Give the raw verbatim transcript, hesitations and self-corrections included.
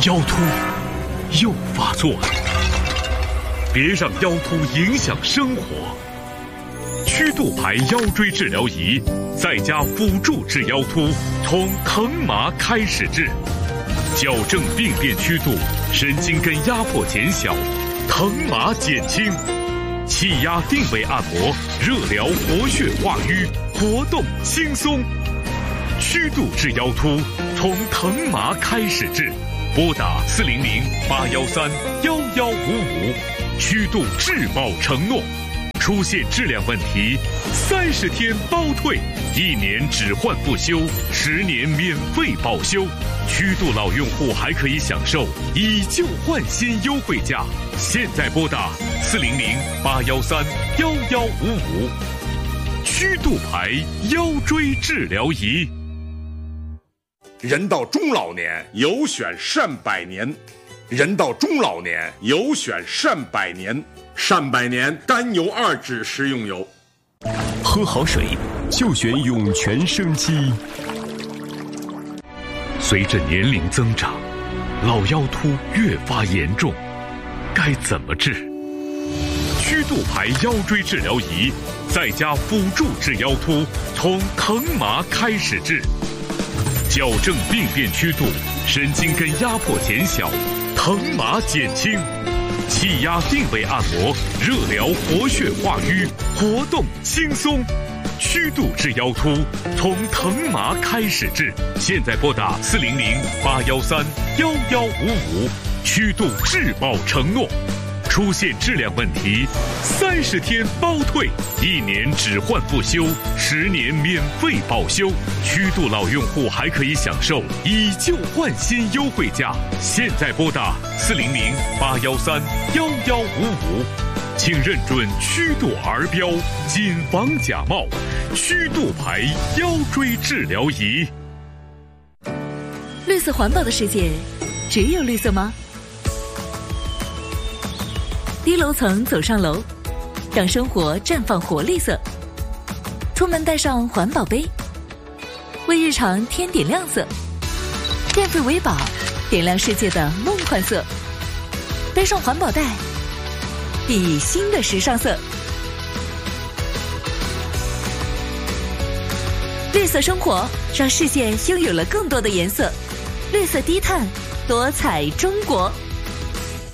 腰突又发作了，别让腰突影响生活。曲度牌腰椎治疗仪在家辅助治腰突，从疼麻开始治，矫正病变曲度，神经根压迫减小，疼麻减轻，气压定位按摩，热疗活血化瘀，活动轻松。曲度治腰突，从疼麻开始治，拨打四零零八幺三幺幺五五，曲度质保承诺。出现质量问题，三十天包退，一年只换不修，十年免费保修。曲度老用户还可以享受以旧换新优惠价。现在拨打四零零八幺三幺幺五五，曲度牌腰椎治疗仪。 人到中老年，有选善百年。人到中老年，有选善百年。善百年甘油二酯食用油。 喝好水就选涌泉生机。 随着年龄增长，老腰突越发严重，该怎么治？曲度牌腰椎治疗仪在家辅助治腰突，从疼麻开始治，矫正病变曲度，神经根压迫减小，疼麻减轻，气压定位按摩，热疗活血化瘀，活动轻松。曲度治腰突，从疼麻开始治。现在拨打四零零八幺三幺幺五五，曲度质保承诺。出现质量问题，三十天包退，一年只换不修，十年免费保修。曲度老用户还可以享受以旧换新优惠价。现在拨打四零零八幺三幺幺五五，请认准曲度儿标，谨防假冒。曲度牌腰椎治疗仪。 绿色环保的世界，只有绿色吗？低楼层走上楼，让生活绽放活绿色。出门带上环保杯，为日常添点亮色。电费为宝，点亮世界的梦幻色。背上环保袋，熠熠新的时尚色。绿色生活，让世界拥有了更多的颜色。绿色低碳，多彩中国。